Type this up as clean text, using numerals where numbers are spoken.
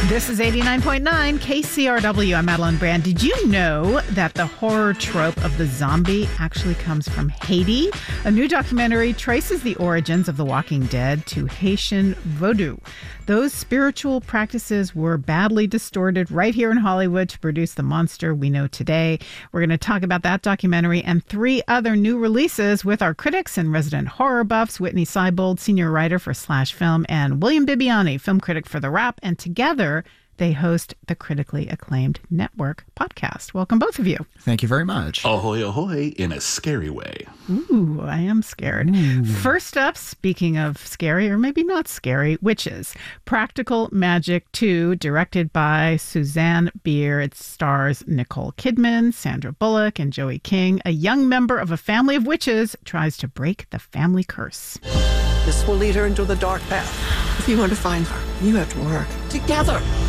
This is 89.9 KCRW. I'm Madeline Brand. Did you know that the horror trope of the zombie actually comes from Haiti? A new documentary traces the origins of The Walking Dead to Haitian voodoo. Those spiritual practices were badly distorted right here in Hollywood to produce the monster we know today. We're going to talk about that documentary and 3 other new releases with our critics and resident horror buffs, Whitney Seibold, senior writer for Slash Film, and William Bibbiani, film critic for The Wrap. And together, they host the critically acclaimed Network podcast. Welcome, both of you. Thank you very much. Ahoy, ahoy, in a scary way. Ooh, I am scared. Ooh. First up, speaking of scary, or maybe not scary, Witches. Practical Magic 2, directed by Suzanne Bier. It stars Nicole Kidman, Sandra Bullock, and Joey King. A young member of a family of witches tries to break the family curse. This will lead her into the dark path. If you want to find her, you have to work together.